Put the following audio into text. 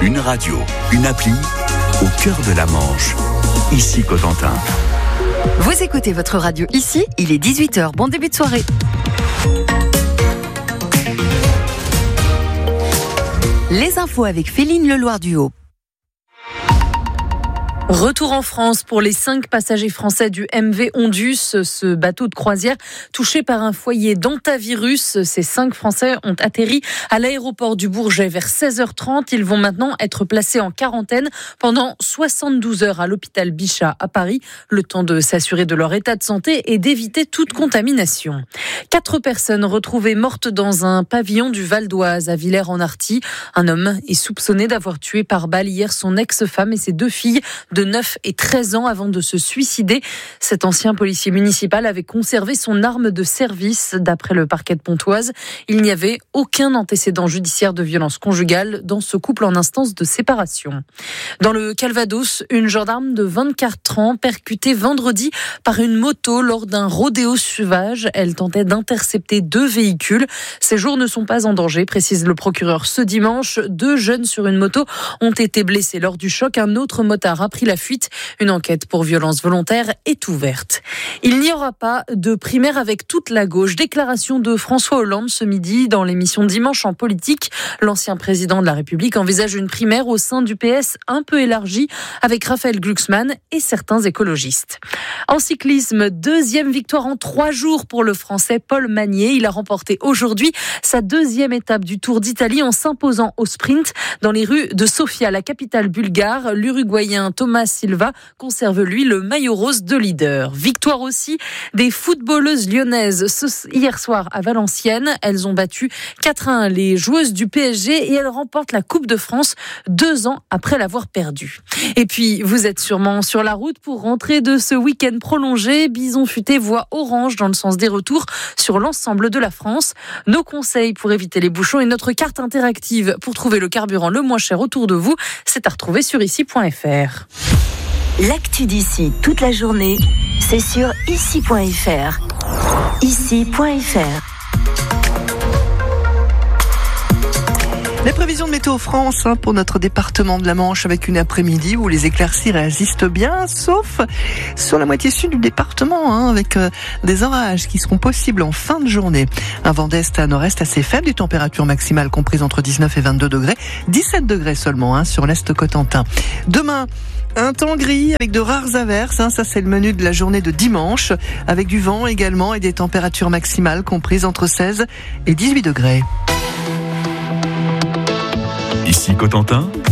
Une radio, une appli, au cœur de la Manche. Ici Cotentin. Vous écoutez votre radio ici, il est 18h. Bon début de soirée. Les infos avec Féline Leloir-Duhaut. Retour en France pour les 5 passagers français du MV Ondus, ce bateau de croisière touché par un foyer d'hantavirus. Ces 5 Français ont atterri à l'aéroport du Bourget vers 16h30. Ils vont maintenant être placés en quarantaine pendant 72 heures à l'hôpital Bichat à Paris, le temps de s'assurer de leur état de santé et d'éviter toute contamination. 4 personnes retrouvées mortes dans un pavillon du Val d'Oise à Villers-en-Arty. Un homme est soupçonné d'avoir tué par balle hier son ex-femme et ses 2 filles de 9 et 13 ans avant de se suicider. Cet ancien policier municipal avait conservé son arme de service. D'après le parquet de Pontoise, il n'y avait aucun antécédent judiciaire de violence conjugale dans ce couple en instance de séparation. Dans le Calvados, une gendarme de 24 ans percutée vendredi par une moto lors d'un rodéo sauvage. Elle tentait d'intercepter 2 véhicules. Ces jours ne sont pas en danger, précise le procureur. Ce dimanche, 2 jeunes sur une moto ont été blessés lors du choc. Un autre motard a pris la fuite. Une enquête pour violence volontaire est ouverte. Il n'y aura pas de primaire avec toute la gauche. Déclaration de François Hollande ce midi dans l'émission Dimanche en politique. L'ancien président de la République envisage une primaire au sein du PS un peu élargie avec Raphaël Glucksmann et certains écologistes. En cyclisme, 2e victoire en 3 jours pour le Français Paul Magnier. Il a remporté aujourd'hui sa 2e étape du Tour d'Italie en s'imposant au sprint dans les rues de Sofia, la capitale bulgare. L'Uruguayen Thomas Silva conserve lui le maillot rose de leader. Victoire aussi des footballeuses lyonnaises hier soir à Valenciennes. Elles ont battu 4-1 les joueuses du PSG et elles remportent la Coupe de France 2 ans après l'avoir perdue. Et puis vous êtes sûrement sur la route pour rentrer de ce week-end prolongé. Bison Futé voit orange dans le sens des retours sur l'ensemble de la France. Nos conseils pour éviter les bouchons et notre carte interactive pour trouver le carburant le moins cher autour de vous, c'est à retrouver sur ici.fr. L'actu d'ici toute la journée, c'est sur ici.fr. Ici.fr. Les prévisions de Météo France pour notre département de la Manche avec une après-midi où les éclaircies résistent bien, sauf sur la moitié sud du département avec des orages qui seront possibles en fin de journée. Un vent d'est à nord-est assez faible, des températures maximales comprises entre 19 et 22 degrés, 17 degrés seulement sur l'est Cotentin. Demain, un temps gris avec de rares averses, ça c'est le menu de la journée de dimanche, avec du vent également et des températures maximales comprises entre 16 et 18 degrés. Ici Cotentin.